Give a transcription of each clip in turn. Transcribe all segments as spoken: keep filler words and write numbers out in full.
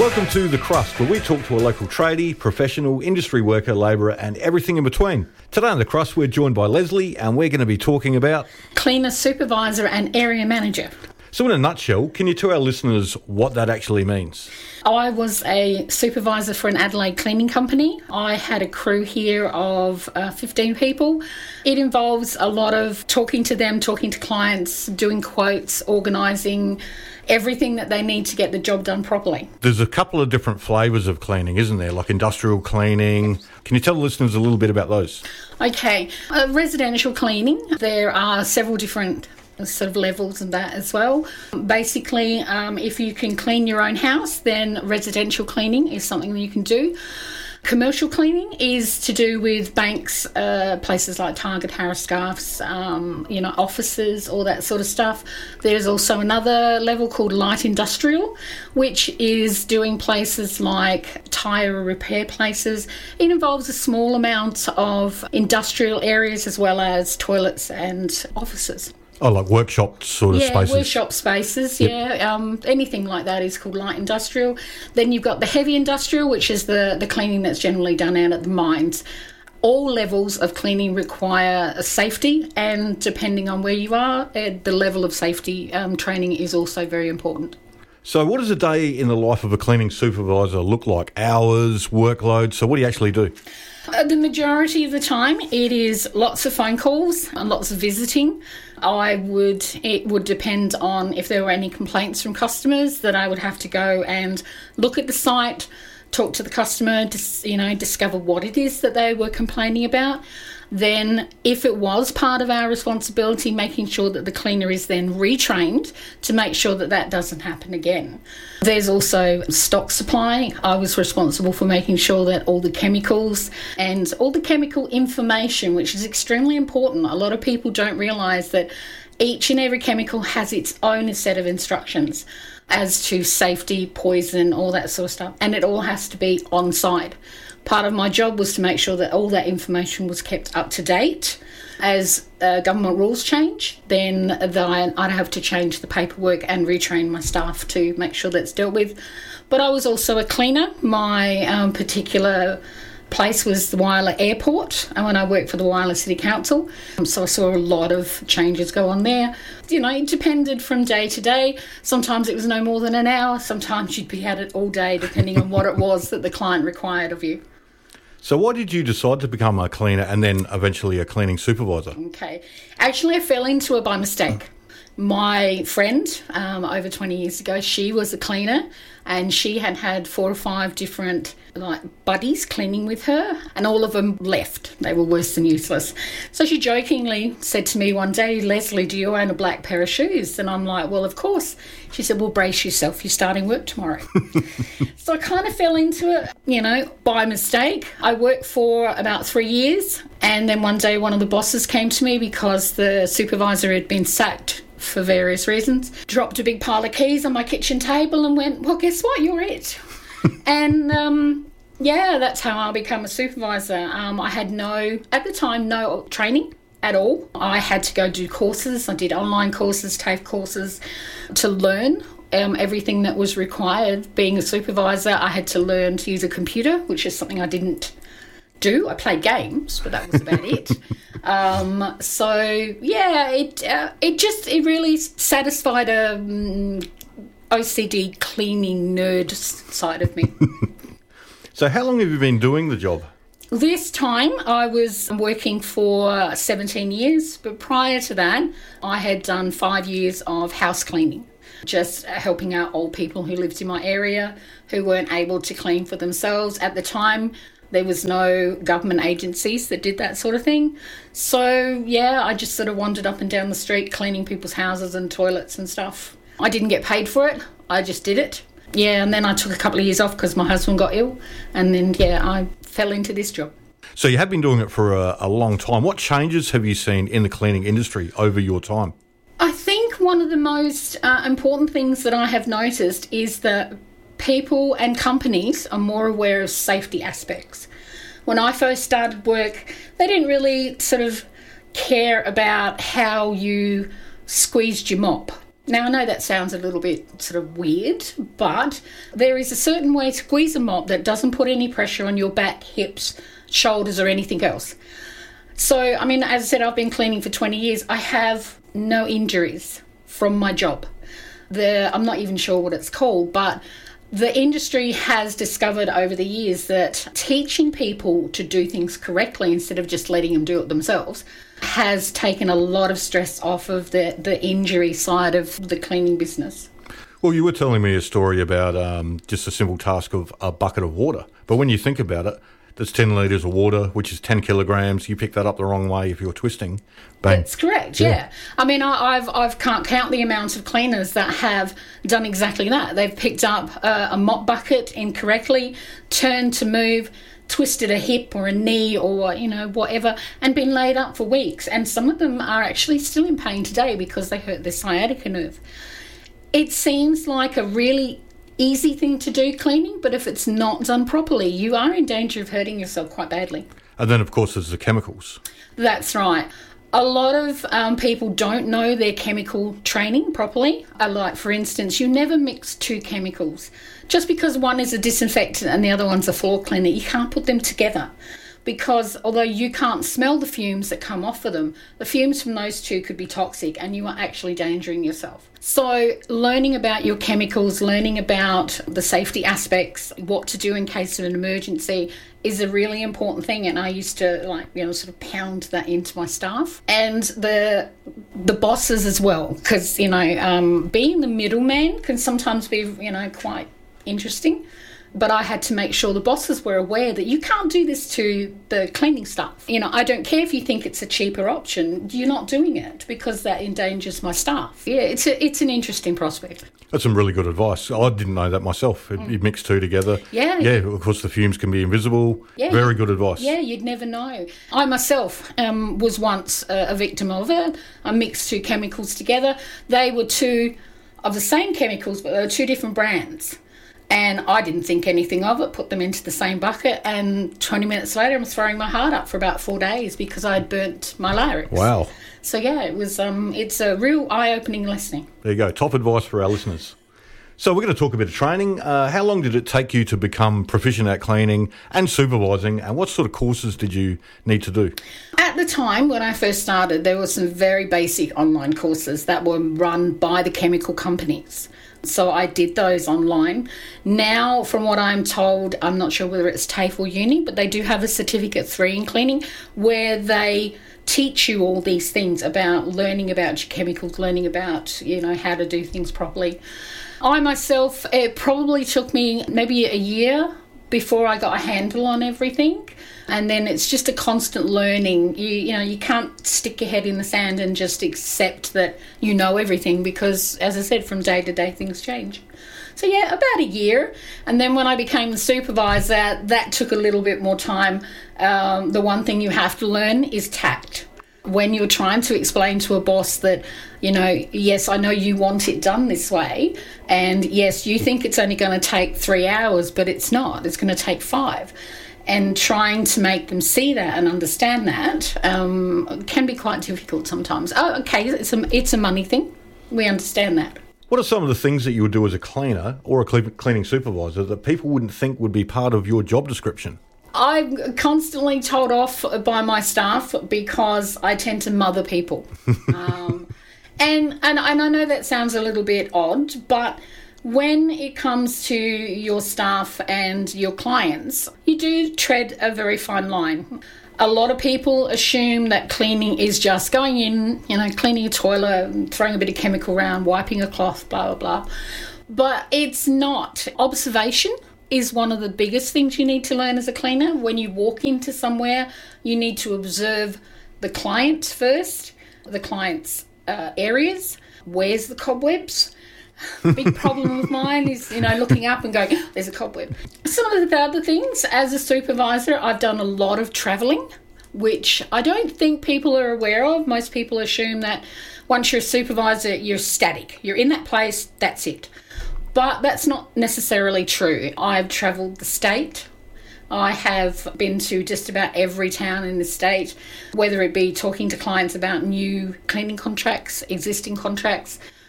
Welcome to The Crust, where we talk to a local tradie, professional, industry worker, labourer and everything in between. Today on The Crust, we're joined by Leslie and we're going to be talking about Cleaner Supervisor and Area Manager. So in a nutshell, can you tell our listeners what that actually means? I was a supervisor for an Adelaide cleaning company. I had a crew here of uh, fifteen people. It involves a lot of talking to them, talking to clients, doing quotes, organising everything that they need to get the job done properly. There's a couple of different flavours of cleaning, isn't there? Like industrial cleaning. Can you tell the listeners a little bit about those? Okay. Uh, residential cleaning, there are several different sort of levels of that as well. Basically, um, if you can clean your own house, then residential cleaning is something that you can do. Commercial cleaning is to do with banks, uh, places like Target, Harris Scarfs, um, you know, offices, all that sort of stuff. There's also another level called light industrial, which is doing places like tyre repair places. It involves a small amount of industrial areas as well as toilets and offices. Oh, like workshop sort of yeah, spaces? Yeah, workshop spaces, yep. yeah. Um, anything like that is called light industrial. Then you've got the heavy industrial, which is the, the cleaning that's generally done out at the mines. All levels of cleaning require safety, and depending on where you are, uh, the level of safety um, training is also very important. So what does a day in the life of a cleaning supervisor look like? Hours, workload? So what do you actually do? Uh, the majority of the time it is lots of phone calls and lots of visiting. I would, it would depend on if there were any complaints from customers that I would have to go and look at the site, talk to the customer, dis, you know, discover what it is that they were complaining about. Then if it was part of our responsibility, making sure that the cleaner is then retrained to make sure that that doesn't happen again. There's also stock supply. I was responsible for making sure that all the chemicals and all the chemical information, which is extremely important. A lot of people don't realise that each and every chemical has its own set of instructions as to safety, poison, all that sort of stuff. And it all has to be on site. Part of my job was to make sure that all that information was kept up to date. As uh, government rules change, then the, I'd have to change the paperwork and retrain my staff to make sure that's dealt with. But I was also a cleaner. My um, particular place was the Whyalla Airport, and when I worked for the Whyalla City Council, so I saw a lot of changes go on there. You know, it depended from day to day. Sometimes it was no more than an hour. Sometimes you'd be at it all day, depending on what it was that the client required of you. So why did you decide to become a cleaner and then eventually a cleaning supervisor? Okay. Actually, I fell into it by mistake. My friend, um, over twenty years ago, she was a cleaner and she had had four or five different like buddies cleaning with her, and all of them left. They were worse than useless. So she jokingly said to me one day, "Leslie, do you own a black pair of shoes?" And I'm like, "Well, of course." She said, "Well, brace yourself. You're starting work tomorrow." So I kind of fell into it, you know, by mistake. I worked for about three years. And then one day one of the bosses came to me because the supervisor had been sacked for various reasons, dropped a big pile of keys on my kitchen table and went, "Well, guess what? You're it." And, um, yeah, that's how I became a supervisor. Um, I had no, at the time, no training at all. I had to go do courses. I did online courses, TAFE courses to learn um, everything that was required. Being a supervisor, I had to learn to use a computer, which is something I didn't do. I played games, but that was about it. Um, so, yeah, it uh, it just, it really satisfied a um, O C D cleaning nerd side of me. So how long have you been doing the job? This time I was working for seventeen years, but prior to that I had done five years of house cleaning, just helping out old people who lived in my area who weren't able to clean for themselves. At the time, there was no government agencies that did that sort of thing. So, yeah, I just sort of wandered up and down the street cleaning people's houses and toilets and stuff. I didn't get paid for it. I just did it. Yeah, and then I took a couple of years off because my husband got ill. And then, yeah, I fell into this job. So you have been doing it for a, a long time. What changes have you seen in the cleaning industry over your time? I think one of the most uh, important things that I have noticed is that people and companies are more aware of safety aspects. When I first started work, they didn't really sort of care about how you squeezed your mop. Now, I know that sounds a little bit sort of weird, but there is a certain way to squeeze a mop that doesn't put any pressure on your back, hips, shoulders, or anything else. So, I mean, as I said, I've been cleaning for twenty years. I have no injuries from my job. The, I'm not even sure what it's called, but the industry has discovered over the years that teaching people to do things correctly instead of just letting them do it themselves has taken a lot of stress off of the, the injury side of the cleaning business. Well, you were telling me a story about um, just a simple task of a bucket of water. But when you think about it, there's ten litres of water, which is ten kilograms. You pick that up the wrong way if you're twisting. Bang. That's correct, yeah. yeah. I mean, I, I've I've can't count the amount of cleaners that have done exactly that. They've picked up a, a mop bucket incorrectly, turned to move, twisted a hip or a knee or, you know, whatever, and been laid up for weeks. And some of them are actually still in pain today because they hurt their sciatica nerve. It seems like a really easy thing to do, cleaning, but if it's not done properly, you are in danger of hurting yourself quite badly. And then, of course, there's the chemicals. That's right. A lot of um, people don't know their chemical training properly. Uh, like, for instance, you never mix two chemicals. Just because one is a disinfectant and the other one's a floor cleaner, you can't put them together. Because although you can't smell the fumes that come off of them, the fumes from those two could be toxic and you are actually endangering yourself. So learning about your chemicals, learning about the safety aspects, what to do in case of an emergency is a really important thing. And I used to, like, you know, sort of pound that into my staff and the the bosses as well, because, you know, um, being the middleman can sometimes be, you know, quite interesting. But I had to make sure the bosses were aware that you can't do this to the cleaning staff. You know, I don't care if you think it's a cheaper option, you're not doing it because that endangers my staff. Yeah, it's a, it's an interesting prospect. That's some really good advice. I didn't know that myself. It, mm. You mix two together. Yeah. Yeah, of course the fumes can be invisible. Yeah. Very good advice. Yeah, you'd never know. I myself um, was once a, a victim of it. I mixed two chemicals together. They were two of the same chemicals, but they were two different brands. And I didn't think anything of it, put them into the same bucket, and twenty minutes later I was throwing my heart up for about four days because I'd burnt my larynx. Wow. So, yeah, it was. Um, it's a real eye-opening lesson. There you go. Top advice for our listeners. So we're going to talk a bit of training. Uh, how long did it take you to become proficient at cleaning and supervising, and what sort of courses did you need to do? At the time when I first started, there were some very basic online courses that were run by the chemical companies. So I did those online. Now, from what I'm told, I'm not sure whether it's TAFE or Uni, but they do have a Certificate three in cleaning where they teach you all these things about learning about your chemicals, learning about, you know, how to do things properly. I myself, it probably took me maybe a year before I got a handle on everything. And then it's just a constant learning. You you know, you can't stick your head in the sand and just accept that you know everything because, as I said, from day to day things change. So, yeah, about a year. And then when I became the supervisor, that took a little bit more time. Um, the one thing you have to learn is tact. When you're trying to explain to a boss that, you know, yes, I know you want it done this way, and yes, you think it's only going to take three hours, but it's not. It's going to take five. And trying to make them see that and understand that um, can be quite difficult sometimes. Oh, okay, it's a, it's a money thing. We understand that. What are some of the things that you would do as a cleaner or a cleaning supervisor that people wouldn't think would be part of your job description? I'm constantly told off by my staff because I tend to mother people. um, and, and and I know that sounds a little bit odd, but when it comes to your staff and your clients, you do tread a very fine line. A lot of people assume that cleaning is just going in, you know, cleaning a toilet, throwing a bit of chemical around, wiping a cloth, blah, blah, blah. But it's not. Observation is one of the biggest things you need to learn as a cleaner. When you walk into somewhere, you need to observe the client first, the client's uh, areas. Where's the cobwebs? Big problem of mine is, you know, looking up and going, oh, there's a cobweb. Some of the other things, as a supervisor, I've done a lot of travelling, which I don't think people are aware of. Most people assume that once you're a supervisor, you're static. You're in that place, that's it. But that's not necessarily true. I've travelled the state. I have been to just about every town in the state, whether it be talking to clients about new cleaning contracts, existing contracts,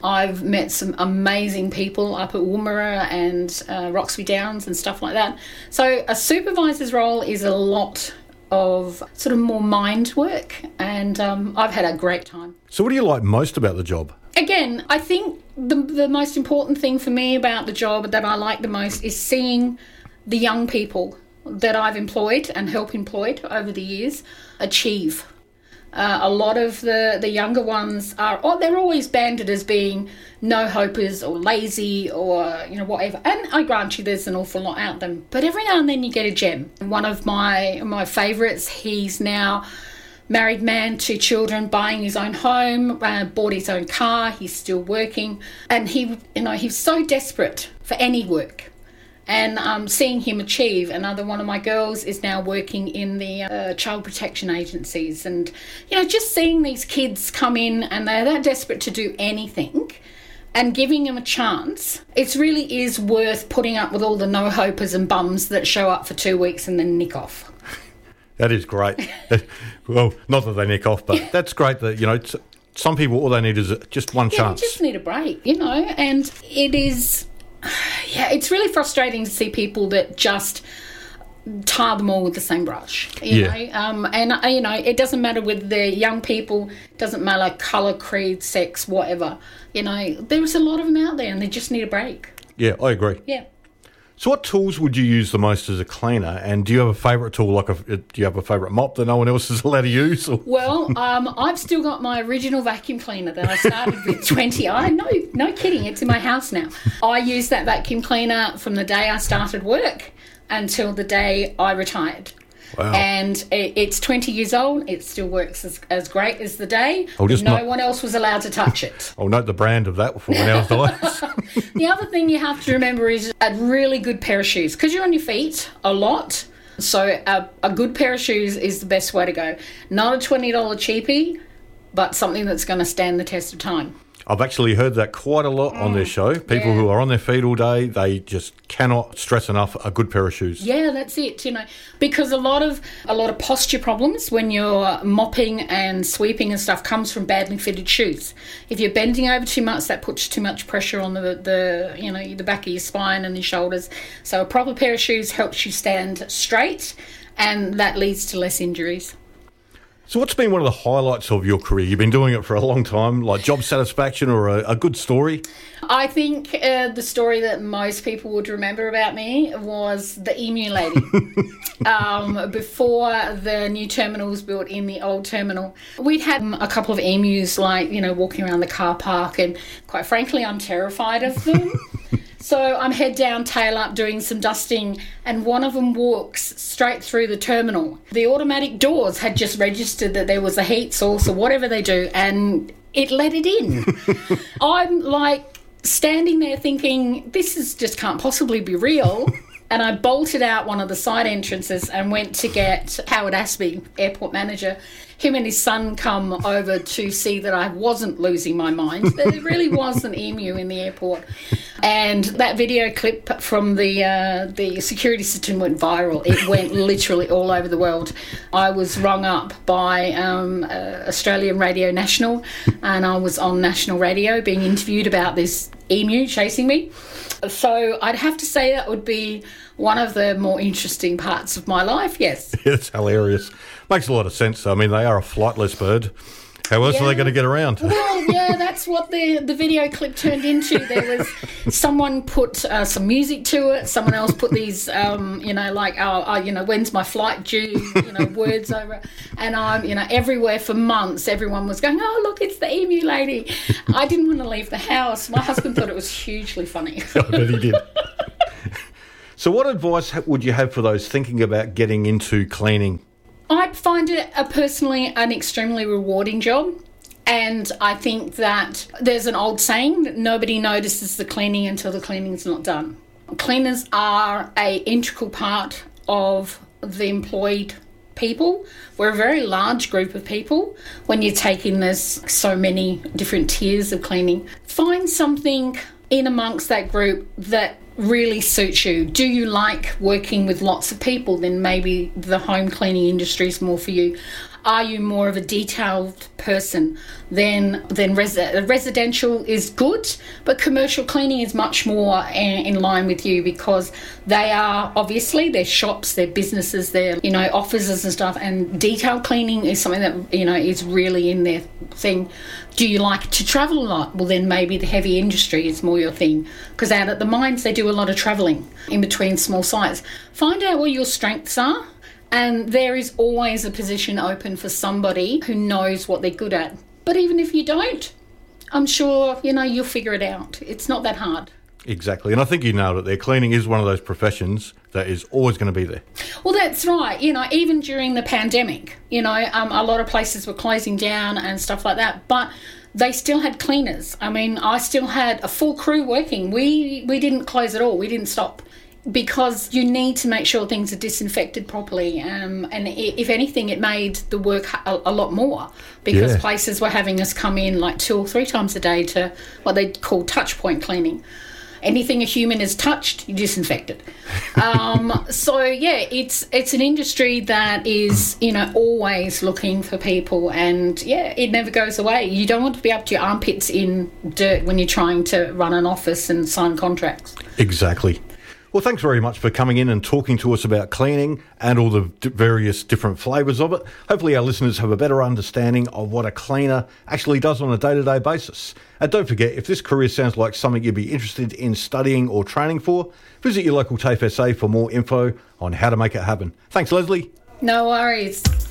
I've met some amazing people up at Woomera and uh, Roxby Downs and stuff like that. So a supervisor's role is a lot of sort of more mind work, and um, I've had a great time. So what do you like most about the job? Again, I think the the most important thing for me about the job that I like the most is seeing the young people that I've employed and help employed over the years achieve. Uh, a lot of the, the younger ones are, oh, they're always banded as being no-hopers or lazy or, you know, whatever. And I grant you there's an awful lot out there. But every now and then you get a gem. One of my, my favourites, he's now married man, two children, buying his own home, uh, bought his own car, he's still working. And he, you know, he's so desperate for any work. And um, seeing him achieve. Another one of my girls is now working in the uh, child protection agencies. And, you know, just seeing these kids come in and they're that desperate to do anything and giving them a chance, it really is worth putting up with all the no-hopers and bums that show up for two weeks and then nick off. That is great. Well, not that they nick off, but that's great that, you know, some people, all they need is just one yeah, chance. They just need a break, you know, and it is... Yeah, it's really frustrating to see people that just tar them all with the same brush, you yeah. know. Um, and, uh, you know, it doesn't matter whether they're young people, doesn't matter colour, creed, sex, whatever. You know, there's a lot of them out there and they just need a break. Yeah, I agree. Yeah. So what tools would you use the most as a cleaner? And do you have a favourite tool, like a, do you have a favourite mop that no one else is allowed to use? Or? Well, um, I've still got my original vacuum cleaner that I started with twenty. I no, no kidding, it's in my house now. I used that vacuum cleaner from the day I started work until the day I retired. Wow. And it, it's twenty years old. It still works as, as great as the day. I'll just no not, one else was allowed to touch it. I'll note the brand of that before now dies. The other thing you have to remember is a really good pair of shoes, because you're on your feet a lot. So a, a good pair of shoes is the best way to go. Not a twenty dollars cheapie, but something that's going to stand the test of time. I've actually heard that quite a lot on their show. People yeah. who are on their feet all day, they just cannot stress enough a good pair of shoes. Yeah, that's it, you know, because a lot of a lot of posture problems when you're mopping and sweeping and stuff comes from badly fitted shoes. If you're bending over too much, that puts too much pressure on the, the you know, the back of your spine and your shoulders. So a proper pair of shoes helps you stand straight, and that leads to less injuries. So what's been one of the highlights of your career? You've been doing it for a long time, like job satisfaction or a, a good story? I think uh, the story that most people would remember about me was the Emu Lady. um, before the new terminal was built in the old terminal, we'd had a couple of emus, like, you know, walking around the car park, and quite frankly, I'm terrified of them. So I'm head down, tail up, doing some dusting, and one of them walks straight through the terminal. The automatic doors had just registered that there was a heat source or whatever they do, and it let it in. I'm like standing there thinking, this is just can't possibly be real. And I bolted out one of the side entrances and went to get Howard Aspey, airport manager. Him and his son come over to see that I wasn't losing my mind. There really was an emu in the airport. And that video clip from the uh, the security system went viral. It went literally all over the world. I was rung up by um, uh, Australian Radio National, and I was on national radio being interviewed about this emu chasing me. So I'd have to say that would be one of the more interesting parts of my life, yes. It's hilarious. Makes a lot of sense. I mean, they are a flightless bird. How else yeah. are they going to get around? Well, yeah, that's what the, the video clip turned into. There was someone put uh, some music to it. Someone else put these, um, you know, like, oh, oh, you know, when's my flight due? You know, words over it. And I'm, you know, everywhere for months, everyone was going, oh, look, it's the emu lady. I didn't want to leave the house. My husband thought it was hugely funny. I bet he did. So what advice would you have for those thinking about getting into cleaning? I find it a personally an extremely rewarding job, and I think that there's an old saying that nobody notices the cleaning until the cleaning's not done. Cleaners are an integral part of the employed people. We're a very large group of people. When you take in there's so many different tiers of cleaning, find something in amongst that group that really suits you. Do you like working with lots of people? Then maybe the home cleaning industry is more for you. are you more of a detailed person? Then, then res- residential is good, but commercial cleaning is much more in, in line with you, because they are obviously they're shops, they're businesses, they're, you know, offices and stuff. And detail cleaning is something that, you know, is really in their thing. Do you like to travel a lot? Well, then maybe the heavy industry is more your thing, because out at the mines they do a lot of travelling in between small sites. Find out where your strengths are, and there is always a position open for somebody who knows what they're good at. But even if you don't, I'm sure, you know, you'll figure it out. It's not that hard. Exactly, and I think you nailed it there. Cleaning is one of those professions that is always going to be there. Well, that's right. You know, even during the pandemic, you know, um, a lot of places were closing down and stuff like that, but they still had cleaners. I mean, I still had a full crew working. We we didn't close at all. We didn't stop, because you need to make sure things are disinfected properly. Um, and if anything, it made the work a, a lot more, because yeah. places were having us come in like two or three times a day to what they call touch point cleaning. Anything a human has touched, you disinfect it. Um, so, yeah, it's it's an industry that is, you know, always looking for people, and, yeah, it never goes away. You don't want to be up to your armpits in dirt when you're trying to run an office and sign contracts. Exactly. Well, thanks very much for coming in and talking to us about cleaning and all the d- various different flavours of it. Hopefully our listeners have a better understanding of what a cleaner actually does on a day-to-day basis. And don't forget, if this career sounds like something you'd be interested in studying or training for, visit your local TAFE S A for more info on how to make it happen. Thanks, Leslie. No worries.